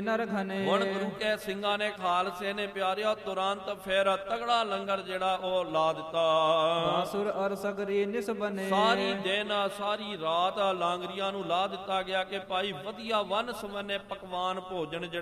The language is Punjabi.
ਨਰ ਘਨੇ। ਹੁਣ ਗੁਰੂ ਕੇ ਸਿੰਘਾਂ ਨੇ ਖਾਲਸੇ ਨੇ ਪਿਆਰਿਆ ਤੁਰੰਤ ਫਿਰ ਤਗੜਾ ਲੰਗਰ ਜਿਹੜਾ ਉਹ ਲਾ ਦਿੱਤਾ। ਬਾਸੁਰ ਅਰ ਸਗਰੀ ਨਿਸ ਬਨੇ। ਸਾਰੀ ਦਿਨ ਸਾਰੀ ਰਾਤ ਲਾਂਗਰੀਆਂ ਨੂੰ ਲਾ ਦਿੱਤਾ ਗਿਆ ਕਿ ਭਾਈ ਵਧੀਆ ਵੰਨ ਸਵੰਨੇ ਪਕਵਾਨ ਭੋਜਨ ਜਿਹੜੇ